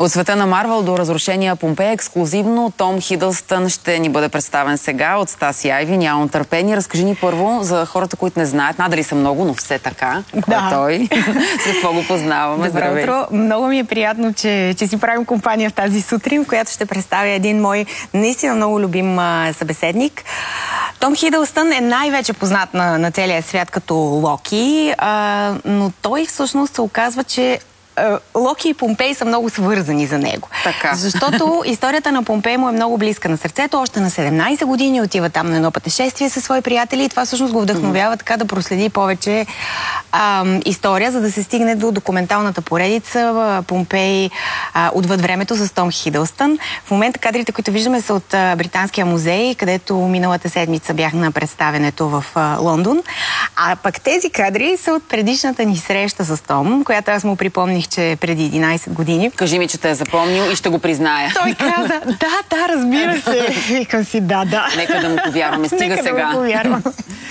От света на Марвел до разрушения Помпей ексклузивно Том Хидълстън ще ни бъде представен сега от Стаси Айви. Нямам търпение. Разкажи ни първо за хората, които не знаят. Надали са много, но все така. Кой е той? За какво го познаваме? Добро утро. Много ми е приятно, че си правим компания в тази сутрин, в която ще представя един мой наистина много любим събеседник. Том Хидълстън е най-вече познат на целия свят като Локи, но той всъщност се оказва, че Локи и Помпей са много свързани за него. Така. Защото историята на Помпей му е много близка на сърцето. Още на 17 години отива там на едно пътешествие със свои приятели и това всъщност го вдъхновява така да проследи повече история, за да се стигне до документалната поредица Помпей отвъд времето с Том Хидълстън. В момента кадрите, които виждаме, са от Британския музей, където миналата седмица бях на представенето в Лондон. А пък тези кадри са от предишната ни среща с Том, която аз му припомних, че преди 11 години. Кажи ми, че те е запомнил и ще го призная. Той каза, да, разбира се. Викам си, да. Нека да му повярваме. Стига сега. Да му повярвам.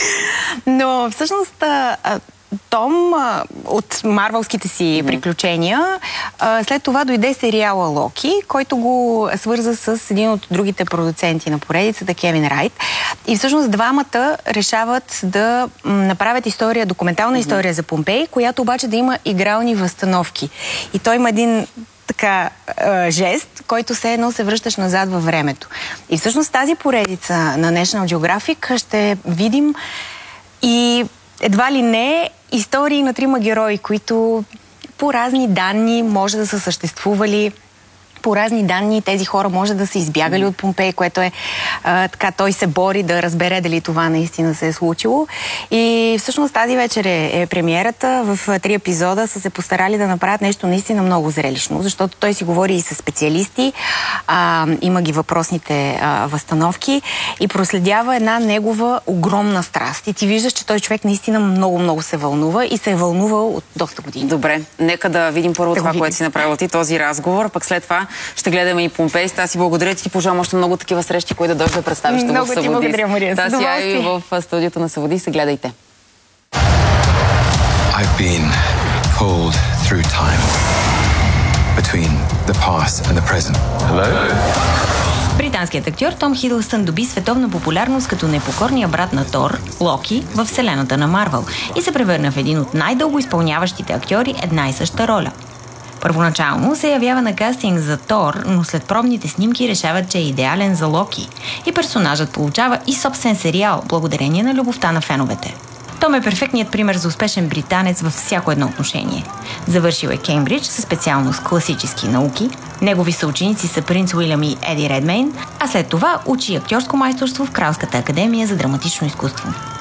Но всъщност Том от марвелските си приключения, след това дойде сериала Локи, който го свърза с един от другите продуценти на поредицата, Кевин Райт. И всъщност двамата решават да направят история, документална история за Помпей, която обаче да има игрални възстановки. И той има един така жест, който все едно се връщаш назад във времето. И всъщност тази поредица на National Geographic ще видим и едва ли не истории на трима герои, които по разни данни може да са съществували. По разни данни тези хора може да са избягали от Помпей, което е така, той се бори да разбере дали това наистина се е случило. И всъщност тази вечер е премиерата. В 3 епизода са се постарали да направят нещо наистина много зрелищно, защото той си говори и с специалисти, има ги въпросните възстановки и проследява една негова огромна страст. И ти виждаш, че той човек наистина много се вълнува и се е вълнувал от доста години. Добре, нека да видим първо това, което си направил ти, този разговор, пък след това ще гледаме и Помпей. Стаси, благодаря ти. Пожелавам още много такива срещи, които да дойдеш да представиш в Съводис. Много ти благодаря, Мария. Стаси Айви в студиото на Съводис. Гледайте. I've been pulled through time between the past and the present. Hello? Британският актьор Том Хидълстън доби световна популярност като непокорния брат на Тор, Локи, в вселената на Марвел и се превърна в един от най-дълго изпълняващите актьори една и съща роля. Първоначално се явява на кастинг за Тор, но след пробните снимки решават, че е идеален за Локи и персонажът получава и собствен сериал, благодарение на любовта на феновете. Том е перфектният пример за успешен британец във всяко едно отношение. Завършил е Кеймбридж със специалност класически науки, негови съученици са принц Уилям и Еди Редмейн, а след това учи актьорско майсторство в Кралската академия за драматично изкуство.